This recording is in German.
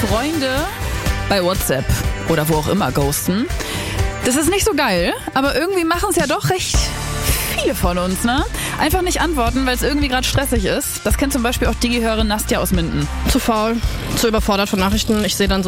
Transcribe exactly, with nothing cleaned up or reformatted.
Freunde bei WhatsApp oder wo auch immer ghosten. Das ist nicht so geil, aber irgendwie machen es ja doch recht viele von uns, ne? Einfach nicht antworten, weil es irgendwie gerade stressig ist. Das kennt zum Beispiel auch Digi-Hörerin Nastja aus Minden. Zu faul, zu überfordert von Nachrichten. Ich sehe dann so